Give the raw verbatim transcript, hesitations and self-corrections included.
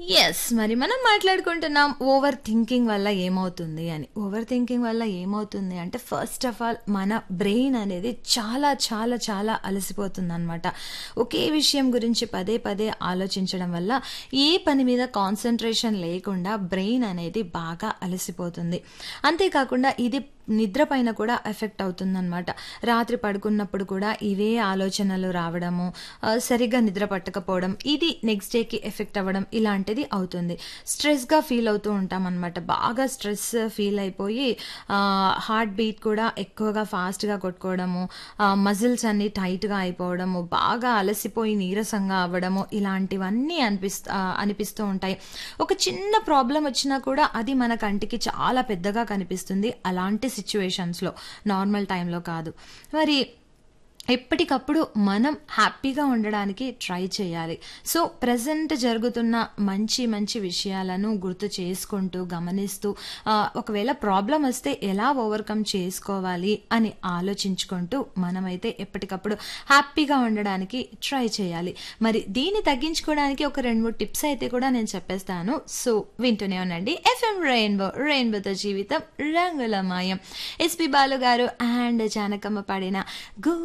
Yes. మరి మనం మాట్లాడుకుంటున్నాం ఓవర్ థింకింగ్ వల్ల ఏమవుతుంది అని. ఓవర్ థింకింగ్ వల్ల ఏమవుతుంది అంటే ఫస్ట్ ఆఫ్ ఆల్ మన బ్రెయిన్ అనేది చాలా చాలా చాలా అలసిపోతుందనమాట. ఒకే విషయం గురించి పదే పదే ఆలోచించడం వల్ల ఏ పని మీద కాన్సంట్రేషన్ లేకుండా బ్రెయిన్ అనేది బాగా అలసిపోతుంది. అంతేకాకుండా ఇది నిద్ర పైన కూడా ఎఫెక్ట్ అవుతుందనమాట. రాత్రి పడుకున్నప్పుడు కూడా ఇవే ఆలోచనలు రావడము, ఆహ్, సరిగ్గా నిద్ర పట్టకపోవడం, ఇది నెక్స్ట్ డేకి ఎఫెక్ట్ అవ్వడం ఇలాంటిది అవుతుంది. స్ట్రెస్‌గా ఫీల్ అవుతూ ఉంటామనమాట. బాగా స్ట్రెస్ ఫీల్ అయిపోయి ఆహ్, హార్ట్ బీట్ కూడా ఎక్కువగా ఫాస్ట్‌గా కొట్టుకోవడము, ఆహ్, మజిల్స్ అన్నీ టైట్‌గా అయిపోవడము, బాగా అలసిపోయి నీరసంగా అవ్వడము ఇలాంటివన్నీ అనిపిస్ ఆహ్, అనిపిస్తూ ఉంటాయి. ఒక చిన్న ప్రాబ్లమ్ వచ్చినా కూడా అది మన కంటికి చాలా పెద్దగా కనిపిస్తుంది. అలాంటి సిట్యుయేషన్స్‌లో నార్మల్ టైంలో కాదు. మరి ఎప్పటికప్పుడు మనం హ్యాపీగా ఉండడానికి ట్రై చేయాలి. సో, ప్రెజెంట్ జరుగుతున్న మంచి మంచి విషయాలను గుర్తు చేసుకుంటూ, గమనిస్తూ ఆహ్, ఒకవేళ ప్రాబ్లమ్ వస్తే ఎలా ఓవర్‌కమ్ చేసుకోవాలి అని ఆలోచించుకుంటూ మనమైతే ఎప్పటికప్పుడు హ్యాపీగా ఉండడానికి ట్రై చేయాలి. మరి దీన్ని తగ్గించుకోవడానికి ఒక రెండు, మూడు టిప్స్ అయితే కూడా నేను చెప్పేస్తాను. సో, వింటూనే ఉండండి. ఎఫ్ఎం రెయిన్బో, రెయిన్బోతో జీవితం రంగులమయం. ఎస్‌పి బాలు గారు అండ్ జానకమ్మ పాడిన గు